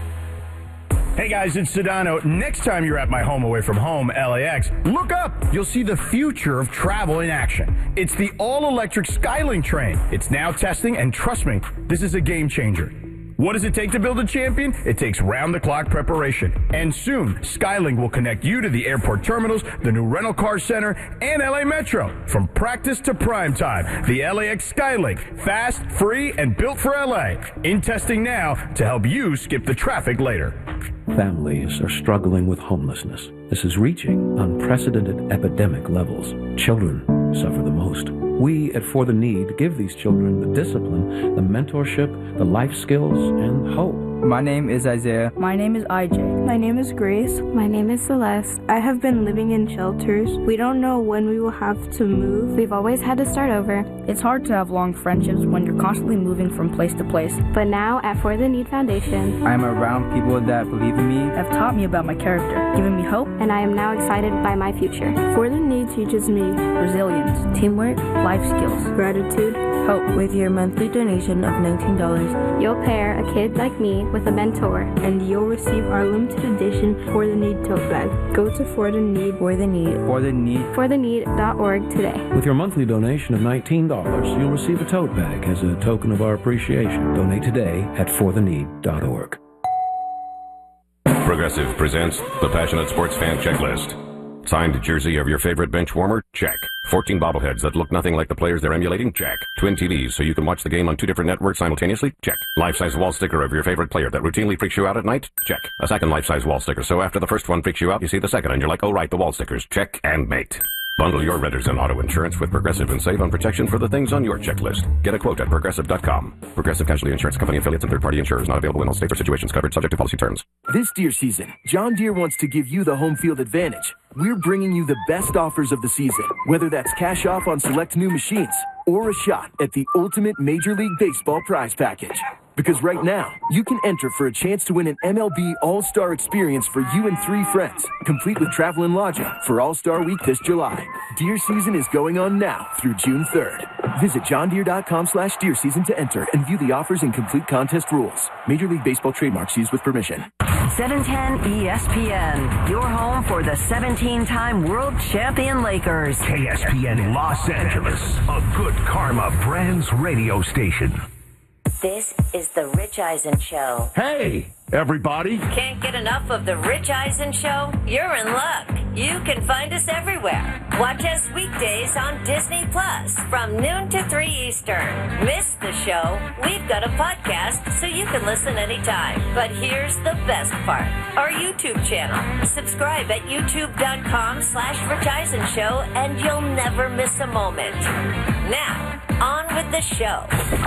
Hey guys, it's Sedano. Next time you're at my home away from home, LAX, look up. You'll see the future of travel in action. It's the all-electric Skylink train. It's now testing, and trust me, this is a game changer. What does it take to build a champion? It takes round-the-clock preparation. And soon, Skylink will connect you to the airport terminals, the new rental car center, and LA Metro. From practice to prime time, the LAX Skylink. Fast, free, and built for LA. In testing now to help you skip the traffic later. Families are struggling with homelessness. This is reaching unprecedented epidemic levels. Children suffer the most. We at For the Need give these children the discipline, the mentorship, the life skills, and hope. My name is Isaiah. My name is IJ. My name is Grace. My name is Celeste. I have been living in shelters. We don't know when we will have to move. We've always had to start over. It's hard to have long friendships when you're constantly moving from place to place. But now at For the Need Foundation, I am around people that believe in me, have taught me about my character, given me hope, and I am now excited by my future. For the Need teaches me resilience, teamwork, life skills, gratitude, hope. With your monthly donation of $19, you'll pair a kid like me with a mentor, and you'll receive our limited edition For the Need tote bag. Go to For the Need, For the Need, fortheneed.org today. With your monthly donation of $19, you'll receive a tote bag as a token of our appreciation. Donate today at fortheneed.org. Progressive presents the Passionate Sports Fan Checklist. Signed jersey of your favorite bench warmer? Check. 14 bobbleheads that look nothing like the players they're emulating? Check. Twin TVs so you can watch the game on 2 different networks simultaneously? Check. Life-size wall sticker of your favorite player that routinely freaks you out at night? Check. A second life-size wall sticker so after the first one freaks you out, you see the second and you're like, oh right, the wall stickers. Check and mate. Bundle your renters and auto insurance with Progressive and save on protection for the things on your checklist. Get a quote at Progressive.com. Progressive Casualty Insurance Company affiliates and third-party insurers not available in all states or situations covered subject to policy terms. This deer season, John Deere wants to give you the home field advantage. We're bringing you the best offers of the season, whether that's cash off on select new machines or a shot at the ultimate Major League Baseball prize package. Because right now, you can enter for a chance to win an MLB All-Star experience for you and 3 friends, complete with travel and lodging for All-Star Week this July. Deer season is going on now through June 3rd. Visit johndeere.com/deer season to enter and view the offers and complete contest rules. Major League Baseball trademarks used with permission. 710 ESPN, your home for the 17-time world champion Lakers. KSPN Los Angeles, a Good Karma Brands radio station. This is the Rich Eisen Show. Hey, everybody. Can't get enough of the Rich Eisen Show? You're in luck. You can find us everywhere. Watch us weekdays on Disney Plus from noon to 3 Eastern. Miss the show? We've got a podcast so you can listen anytime. But here's the best part. Our YouTube channel. Subscribe at youtube.com/Rich Eisen Show and you'll never miss a moment. Now, on with the show.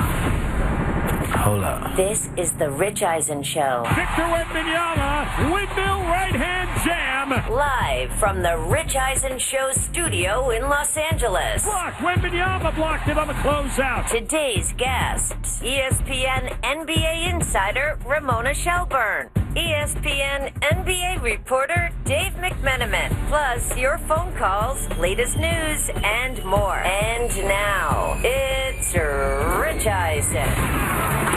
Hold up. This is the Rich Eisen Show. Victor Wembanyama, windmill right-hand jam. Live from the Rich Eisen Show studio in Los Angeles. Blocked. Wembanyama blocked it on the closeout. Today's guests, ESPN NBA insider Ramona Shelburne. ESPN NBA reporter Dave McMenamin. Plus your phone calls, latest news, and more. And now, it's Rich Eisen.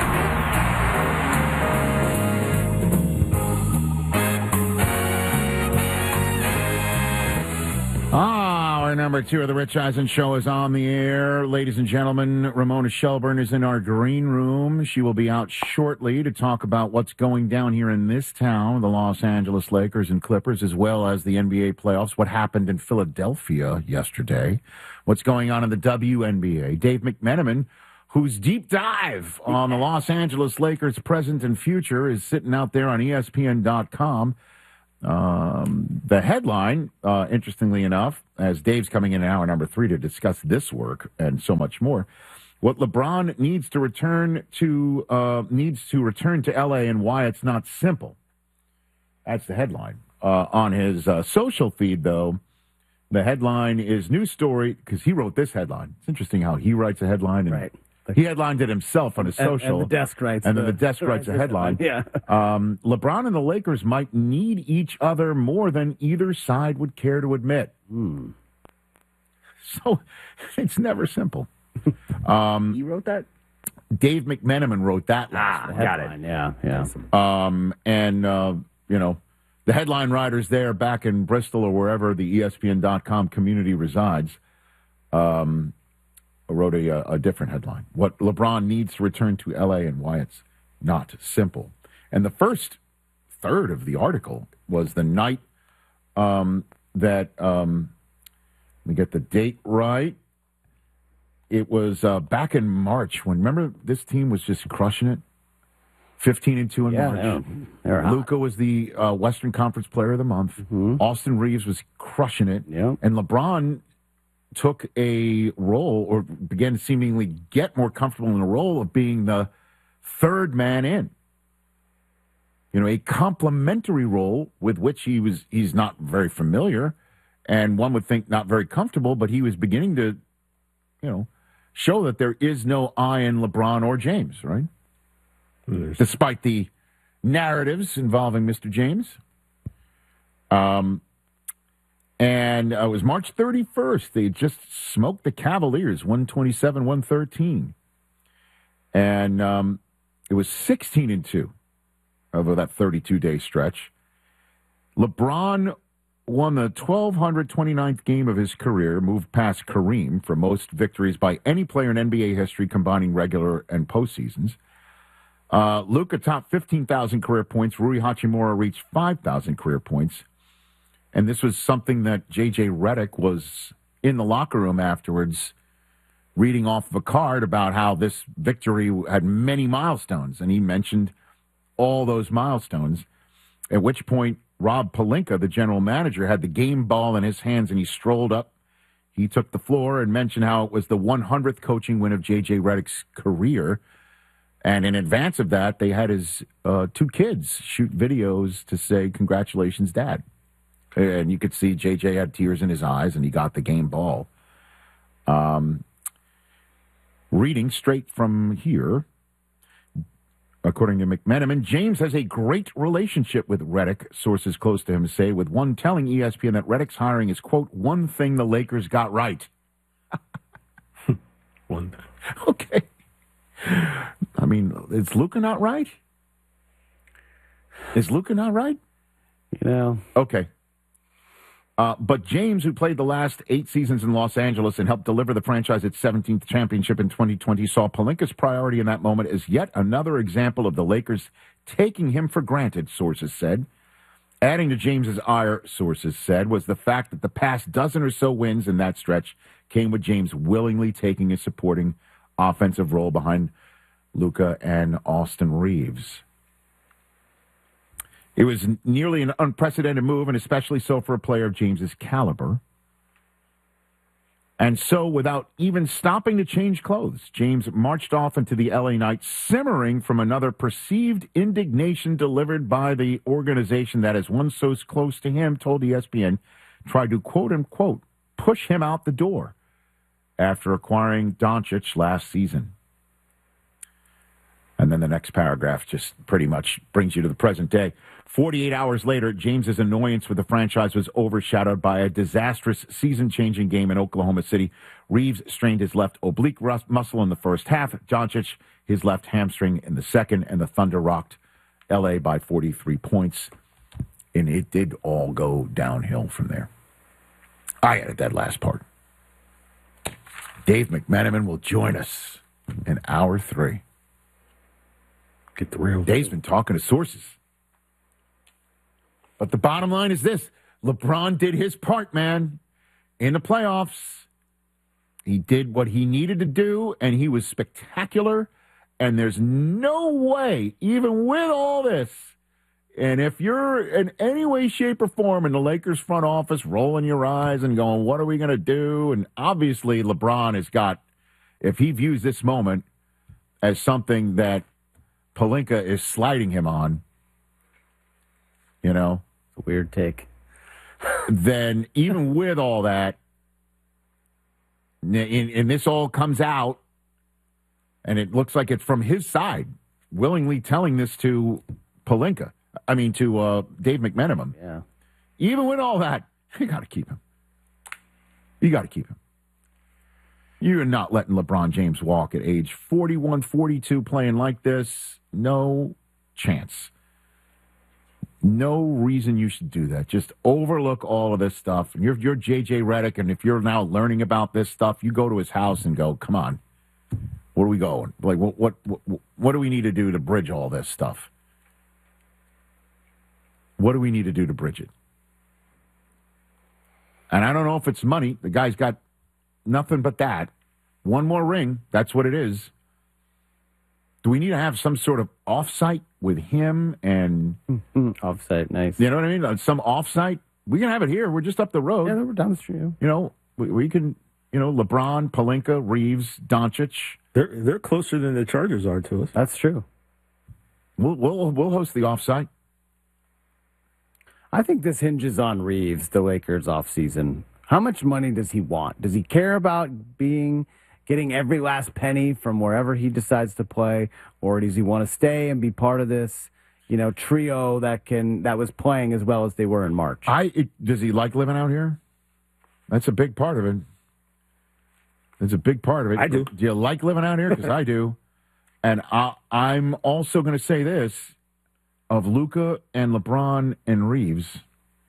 Our number Number 2 of the Rich Eisen Show is on the air. Ladies and gentlemen, Ramona Shelburne is in our green room. She will be out shortly to talk about what's going down here in this town, the Los Angeles Lakers and Clippers, as well as the NBA playoffs, what happened in Philadelphia yesterday, what's going on in the WNBA. Dave McMenamin, whose deep dive on the Los Angeles Lakers' present and future is sitting out there on ESPN.com. The headline, interestingly enough, as Dave's coming in hour number 3 to discuss this work and so much more, what LeBron needs to return to LA and why it's not simple. That's the headline. On his social feed, though, the headline is news story because he wrote this headline. It's interesting how he writes a headline and right. He headlined it himself on his social. And the desk writes. And then the desk writes a headline. Yeah. LeBron and the Lakers might need each other more than either side would care to admit. So it's never simple. You wrote that? Dave McMenamin wrote that last night. Got it. Yeah. The headline writers there back in Bristol or wherever the ESPN.com community resides wrote a different headline. What LeBron needs to return to L.A. and why it's not simple. And the first third of the article was the night let me get the date right. It was back in March when, remember, this team was just crushing it? 15-2 in March. Yeah. Luka was the Western Conference Player of the Month. Mm-hmm. Austin Reeves was crushing it. Yeah. And LeBron took a role or began to seemingly get more comfortable in the role of being the third man in. A complementary role with which he's not very familiar and one would think not very comfortable, but he was beginning to, show that there is no I in LeBron or James, right? Despite the narratives involving Mr. James. And it was March 31st. They just smoked the Cavaliers, 127-113. And it was 16-2 over that 32-day stretch. LeBron won the 1,229th game of his career, moved past Kareem for most victories by any player in NBA history, combining regular and postseasons. Luka topped 15,000 career points. Rui Hachimura reached 5,000 career points. And this was something that J.J. Redick was in the locker room afterwards reading off of a card about how this victory had many milestones. And he mentioned all those milestones, at which point Rob Pelinka, the general manager, had the game ball in his hands and he strolled up. He took the floor and mentioned how it was the 100th coaching win of J.J. Redick's career. And in advance of that, they had his 2 kids shoot videos to say, "Congratulations, Dad." And you could see J.J. had tears in his eyes, and he got the game ball. Reading straight from here, according to McMenamin, James has a great relationship with Redick, sources close to him say, with one telling ESPN that Redick's hiring is, quote, one thing the Lakers got right. One. Okay. I mean, is Luka not right? Is Luka not right? Okay. But James, who played the last 8 seasons in Los Angeles and helped deliver the franchise its 17th championship in 2020, saw Pelinka's priority in that moment as yet another example of the Lakers taking him for granted, sources said. Adding to James's ire, sources said, was the fact that the past dozen or so wins in that stretch came with James willingly taking a supporting offensive role behind Luka and Austin Reeves. It was nearly an unprecedented move, and especially so for a player of James's caliber. And so, without even stopping to change clothes, James marched off into the LA night, simmering from another perceived indignation delivered by the organization that, as one so close to him told ESPN, tried to, quote-unquote, push him out the door after acquiring Doncic last season. And then the next paragraph just pretty much brings you to the present day. 48 hours later, James's annoyance with the franchise was overshadowed by a disastrous season-changing game in Oklahoma City. Reeves strained his left oblique muscle in the first half. Doncic, his left hamstring in the second, and the Thunder rocked L.A. by 43 points. And it did all go downhill from there. I added that last part. Dave McMenamin will join us in hour 3. Get the real. Dave's been talking to sources. But the bottom line is this. LeBron did his part, man, in the playoffs. He did what he needed to do, and he was spectacular. And there's no way, even with all this, and if you're in any way, shape, or form in the Lakers front office rolling your eyes and going, what are we going to do? And obviously LeBron has got, if he views this moment as something that Pelinka is sliding him on, you know. It's a weird take. Then even with all that, and this all comes out, and it looks like it's from his side, willingly telling this to Pelinka. I mean, to Dave McMenamin. Yeah. Even with all that, you got to keep him. You got to keep him. You're not letting LeBron James walk at age 41, 42 playing like this. No chance. No reason you should do that. Just overlook all of this stuff. And you're J.J. Redick, and if you're now learning about this stuff, you go to his house and go, come on, where are we going? Like, what do we need to do to bridge all this stuff? What do we need to do to bridge it? And I don't know if it's money. The guy's got nothing but that. One more ring. That's what it is. Do we need to have some sort of offsite with him and... Offsite, nice. You know what I mean? Some offsite. We can have it here. We're just up the road. Yeah, we're down the street. You know, we can, you know, LeBron, Pelinka, Reeves, Doncic. They're closer than the Chargers are to us. That's true. We'll host the offsite. I think this hinges on Reeves, the Lakers offseason. How much money does he want? Does he care about getting every last penny from wherever he decides to play, or does he want to stay and be part of this, trio that was playing as well as they were in March? Does he like living out here? That's a big part of it. It's a big part of it. I do. Do you like living out here? Because I do. And I'm also going to say this. Of Luka and LeBron and Reeves,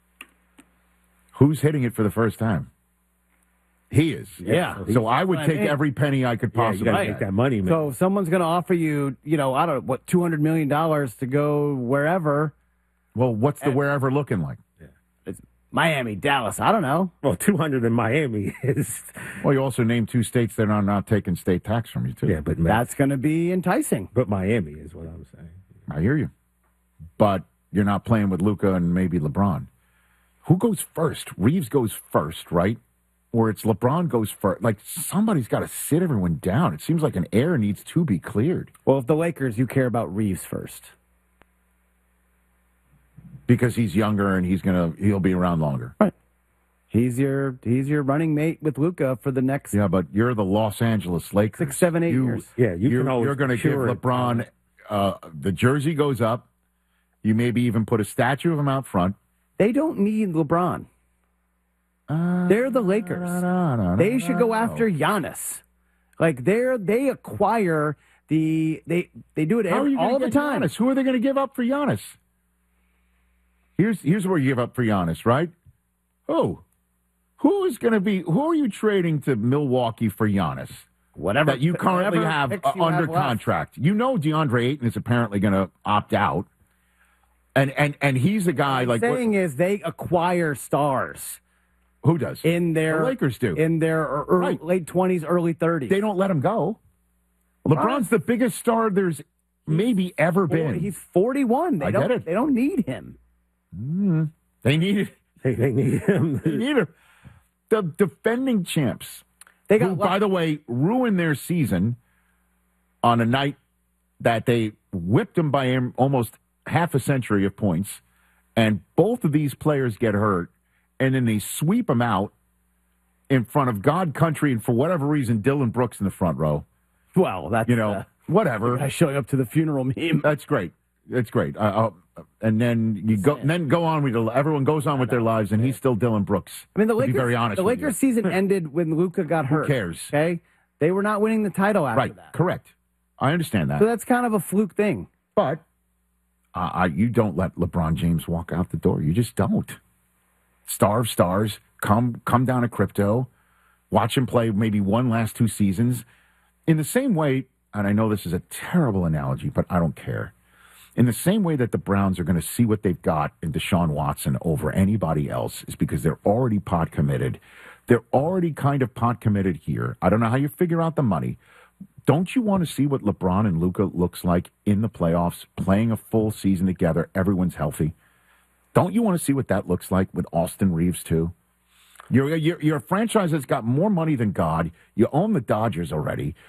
who's hitting it for the first time? He is. Yeah. So I would take every penny I could possibly you got to make that money, man. So if someone's going to offer you, I don't know, $200 million to go wherever. Well, what's the wherever looking like? It's Miami, Dallas, I don't know. Well, 200 in Miami is... Well, you also named 2 states that are not taking state tax from you, too. Yeah, but... That's going to be enticing. But Miami is what I'm saying. I hear you. But you're not playing with Luka and maybe LeBron. Who goes first? Reeves goes first, right? Or it's LeBron goes first. Like, somebody's got to sit everyone down. It seems like an air needs to be cleared. Well, if the Lakers, you care about Reeves first. Because he's younger and he'll be around longer. Right. He's your running mate with Luka for the next... Yeah, but you're the Los Angeles Lakers. 6, 7, 8 years. Yeah, you're going to give LeBron... the jersey goes up. You maybe even put a statue of him out front. They don't need LeBron. They're the Lakers. They should go after Giannis. Like they acquire they do it all the time. Giannis? Who are they going to give up for Giannis? Here's where you give up for Giannis, right? Who are you trading to Milwaukee for Giannis? Whatever that you currently have under contract. You know DeAndre Ayton is apparently going to opt out. And he's a guy like... The thing is, they acquire stars. Who does? The Lakers do. In their late 20s, early 30s. They don't let him go. LeBron's the biggest star there's maybe ever been. He's 41. They don't need him. They need They need him. They need him. The defending champs, who, by the way, ruined their season on a night that they whipped them by almost half a century of points, and both of these players get hurt, and then they sweep them out in front of God, country, and for whatever reason, Dylan Brooks in the front row. Well, that's whatever. Guy showing up to the funeral meme. That's great. That's great. And then you go. And then go on with everyone goes on with their lives, and he's still Dylan Brooks. I mean, the Lakers. To be very honest, the Lakers season ended when Luka got hurt. Who cares? Okay, they were not winning the title after that. Correct. I understand that. So that's kind of a fluke thing. But you don't let LeBron James walk out the door. You just don't. Star of stars, come down to crypto. watch him play maybe one last 2 seasons. In the same way, and I know this is a terrible analogy, but I don't care. In the same way that the Browns are going to see what they've got in Deshaun Watson over anybody else is because they're already pot committed. They're already kind of pot committed here. I don't know how you figure out the money. Don't you want to see what LeBron and Luka looks like in the playoffs, playing a full season together, everyone's healthy? Don't you want to see what that looks like with Austin Reeves, too? You're a franchise that's got more money than God. You own the Dodgers already.